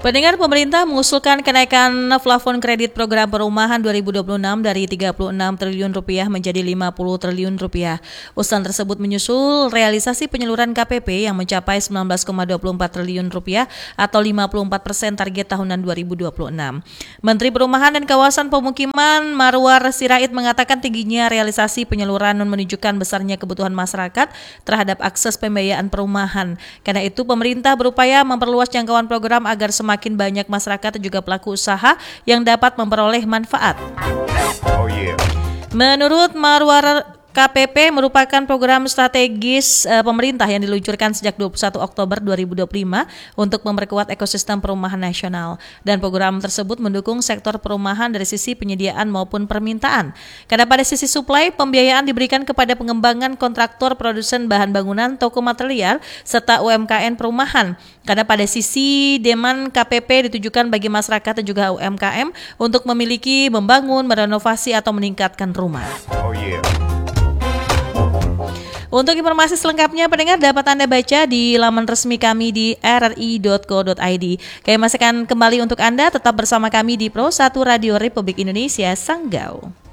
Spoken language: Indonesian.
Pendengar, pemerintah mengusulkan kenaikan plafon kredit program perumahan 2026 dari 36 triliun rupiah menjadi 50 triliun rupiah. Usulan tersebut menyusul realisasi penyaluran KPP yang mencapai 19,24 triliun rupiah atau 54% target tahunan 2026. Menteri Perumahan dan Kawasan Pemukiman Marwar Sirait mengatakan tingginya realisasi penyaluran menunjukkan besarnya kebutuhan masyarakat terhadap akses pembiayaan perumahan. Karena itu pemerintah berupaya memperluas jangkauan program agar semakin banyak masyarakat dan juga pelaku usaha yang dapat memperoleh manfaat. Menurut Marwar, KPP merupakan program strategis pemerintah yang diluncurkan sejak 21 Oktober 2025 untuk memperkuat ekosistem perumahan nasional. Dan program tersebut mendukung sektor perumahan dari sisi penyediaan maupun permintaan. Karena pada sisi suplai, pembiayaan diberikan kepada pengembangan kontraktor produsen bahan bangunan, toko material, serta UMKM perumahan. Karena pada sisi demand, KPP ditujukan bagi masyarakat dan juga UMKM untuk memiliki, membangun, merenovasi atau meningkatkan rumah. Untuk informasi selengkapnya, pendengar, dapat Anda baca di laman resmi kami di rri.co.id. Kami masih akan kembali untuk Anda, tetap bersama kami di Pro 1 Radio Republik Indonesia, Sanggau.